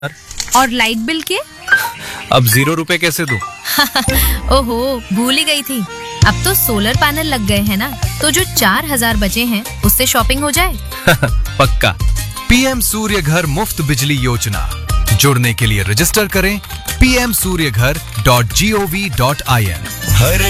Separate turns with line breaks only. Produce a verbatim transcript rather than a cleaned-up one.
और light bill के?
अब जीरो रुपए कैसे दूं?
ओहो, भूल ही गई थी। अब तो सोलर पैनल लग गए हैं ना, तो जो चार हजार बचे हैं उससे शॉपिंग हो जाए।
पक्का।
पीएम सूर्य घर मुफ्त बिजली योजना, जुड़ने के लिए रजिस्टर करें पी एम सूर्य घर dot G O V dot I N.
Her